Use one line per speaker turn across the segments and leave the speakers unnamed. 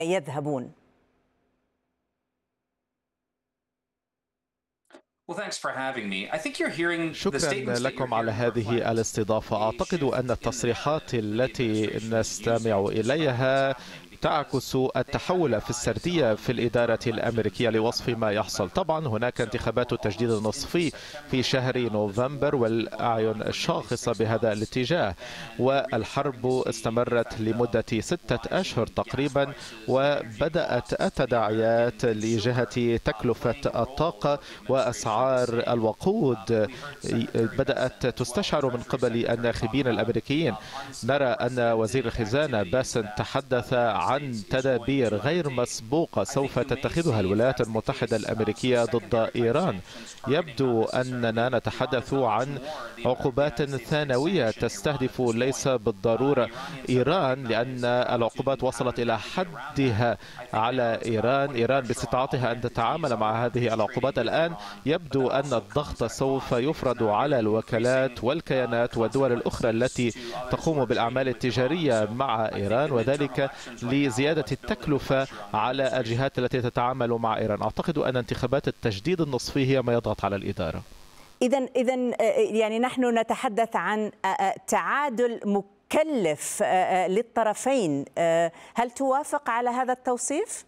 يذهبون؟
شكرا لكم على هذه الاستضافة. أعتقد أن التصريحات التي نستمع إليها تعكس التحول في السردية في الإدارة الأمريكية لوصف ما يحصل. طبعا هناك انتخابات التجديد النصفي في شهر نوفمبر والأعين الشاخصة بهذا الاتجاه، والحرب استمرت لمدة 6 أشهر تقريبا، وبدأت التداعيات لجهة تكلفة الطاقة وأسعار الوقود بدأت تستشعر من قبل الناخبين الأمريكيين. نرى أن وزير الخزانة باسن تحدث عن تدابير غير مسبوقة سوف تتخذها الولايات المتحدة الأمريكية ضد إيران. يبدو أننا نتحدث عن عقوبات ثانوية تستهدف ليس بالضرورة إيران، لأن العقوبات وصلت إلى حدها على إيران باستطاعتها أن تتعامل مع هذه العقوبات. الآن يبدو أن الضغط سوف يفرض على الوكالات والكيانات والدول الأخرى التي تقوم بالأعمال التجارية مع إيران، وذلك لزيادة التكلفة على الجهات التي تتعامل مع إيران. أعتقد أن انتخابات التجديد النصفي هي ما يضغط على الإدارة.
إذا يعني نحن نتحدث عن تعادل مكلف للطرفين. هل توافق على هذا التوصيف؟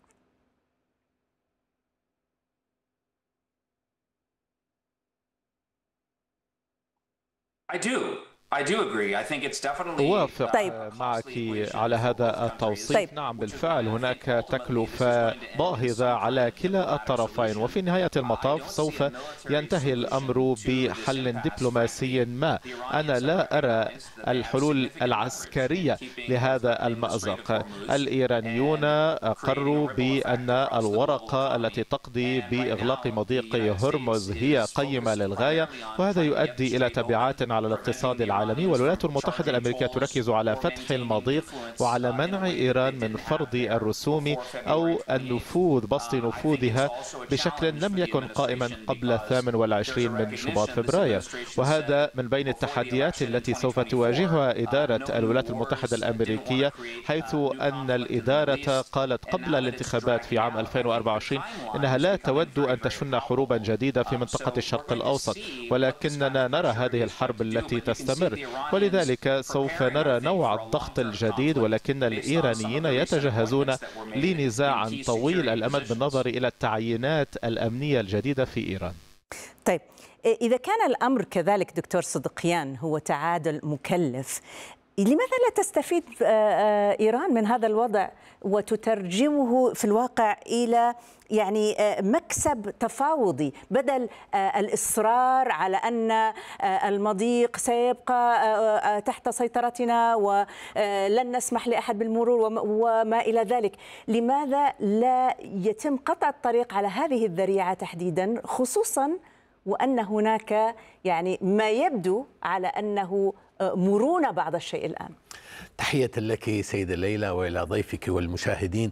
أوافق
طيب.
معك على هذا التوصيف.
طيب.
نعم بالفعل هناك تكلفة باهظة على كلا الطرفين، وفي نهاية المطاف سوف ينتهي الأمر بحل دبلوماسي ما. أنا لا أرى الحلول العسكرية لهذا المأزق. الإيرانيون أقروا بأن الورقة التي تقضي بإغلاق مضيق هرمز هي قيمة للغاية، وهذا يؤدي إلى تبعات على الاقتصاد العالمي. والولايات المتحدة الأمريكية تركز على فتح المضيق وعلى منع إيران من فرض الرسوم أو النفوذ، بسط نفوذها بشكل لم يكن قائما قبل 28 من شباط فبراير. وهذا من بين التحديات التي سوف تواجهها إدارة الولايات المتحدة الأمريكية، حيث أن الإدارة قالت قبل الانتخابات في عام 2024 إنها لا تود أن تشن حروبا جديدة في منطقة الشرق الأوسط، ولكننا نرى هذه الحرب التي تستمر، ولذلك سوف نرى نوع الضغط الجديد. ولكن الإيرانيين يتجهزون لنزاع طويل الأمد بالنظر إلى التعيينات الأمنية الجديدة في إيران.
طيب، إذا كان الأمر كذلك دكتور صدقيان هو تعادل مكلف، لماذا لا تستفيد إيران من هذا الوضع وتترجمه في الواقع إلى يعني مكسب تفاوضي، بدل الإصرار على أن المضيق سيبقى تحت سيطرتنا ولن نسمح لأحد بالمرور وما إلى ذلك؟ لماذا لا يتم قطع الطريق على هذه الذريعة تحديدا، خصوصا وأن هناك يعني ما يبدو على أنه مرونة بعض الشيء الآن؟
تحية لك سيدة ليلى وإلى ضيفك والمشاهدين.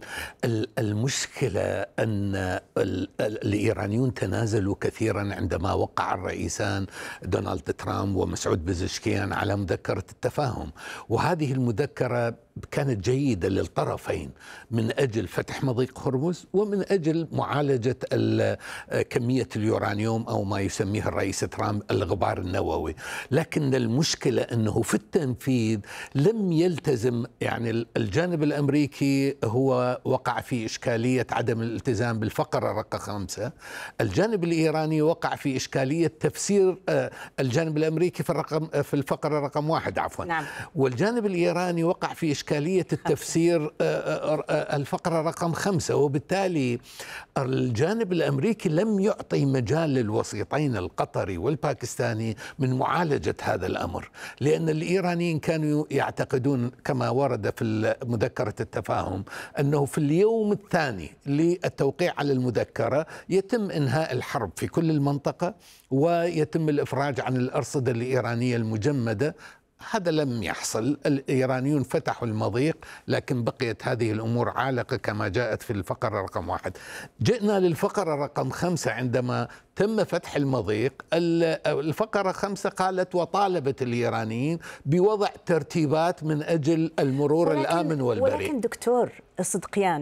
المشكلة أن الإيرانيون تنازلوا كثيرا عندما وقع الرئيسان دونالد ترامب ومسعود بزشكيان على مذكرة التفاهم، وهذه المذكرة كانت جيدة للطرفين من أجل فتح مضيق هرمز ومن أجل معالجة كمية اليورانيوم أو ما يسميه الرئيس ترامب الغبار النووي. لكن المشكلة أنه في التنفيذ لم يلتزم، يعني الجانب الأمريكي هو وقع في إشكالية عدم الالتزام بالفقرة رقم 5، الجانب الإيراني وقع في إشكالية تفسير الجانب الأمريكي في الفقرة رقم 1 عفوا.
نعم.
والجانب الإيراني وقع في إشكالية التفسير الفقرة رقم 5، وبالتالي الجانب الأمريكي لم يعطي مجال للوسيطين القطري والباكستاني من معالجة هذا الأمر، لأن الإيرانيين كانوا يعتقدون كما ورد في مذكرة التفاهم أنه في اليوم الثاني للتوقيع على المذكرة يتم إنهاء الحرب في كل المنطقة ويتم الإفراج عن الأرصدة الإيرانية المجمدة هذا لم يحصل. الإيرانيون فتحوا المضيق، لكن بقيت هذه الأمور عالقة كما جاءت في الفقرة رقم 1. جئنا للفقرة رقم 5 عندما تم فتح المضيق. الفقرة 5 قالت وطالبت الإيرانيين بوضع ترتيبات من أجل المرور الآمن والبريء.
ولكن دكتور صدقيان،